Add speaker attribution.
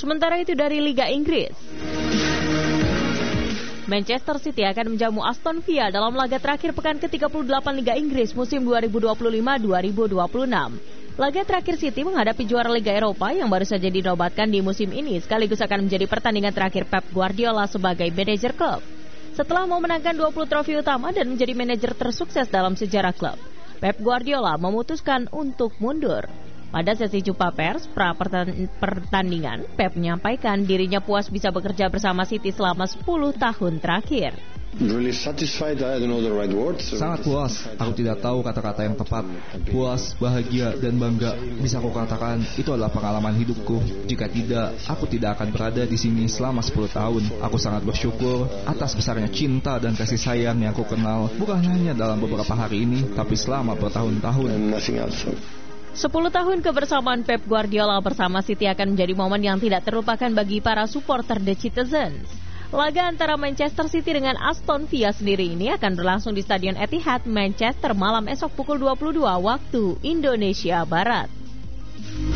Speaker 1: Sementara itu dari Liga Inggris, Manchester City akan menjamu Aston Villa dalam laga terakhir pekan ke-38 Liga Inggris musim 2025-2026. Laga terakhir City menghadapi juara Liga Eropa yang baru saja dinobatkan di musim ini, sekaligus akan menjadi pertandingan terakhir Pep Guardiola sebagai manajer klub. Setelah memenangkan 20 trofi utama dan menjadi manajer tersukses dalam sejarah klub, Pep Guardiola memutuskan untuk mundur. Pada sesi jumpa pers pertandingan, Pep menyampaikan dirinya puas bisa bekerja bersama City selama 10 tahun terakhir.
Speaker 2: Sangat puas, aku tidak tahu kata-kata yang tepat. Puas, bahagia, dan bangga bisa aku katakan itu adalah pengalaman hidupku. Jika tidak, aku tidak akan berada di sini selama 10 tahun. Aku sangat bersyukur atas besarnya cinta dan kasih sayang yang aku kenal, bukan hanya dalam beberapa hari ini, tapi selama bertahun-tahun.
Speaker 1: 10 tahun kebersamaan Pep Guardiola bersama City akan menjadi momen yang tidak terlupakan bagi para supporter The Citizens. Laga antara Manchester City dengan Aston Villa sendiri ini akan berlangsung di Stadion Etihad, Manchester malam esok pukul 22 waktu Indonesia Barat.